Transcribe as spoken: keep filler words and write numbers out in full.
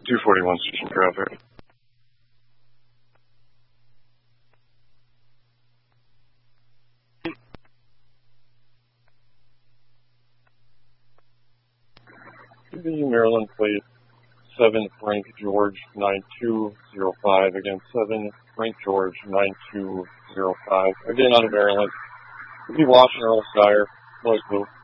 two forty-one station traffic. The Maryland plate seven Frank George nine two zero five against seven Frank George nine two zero five. Again out of Maryland. The Washington Earl Sire, noise blue.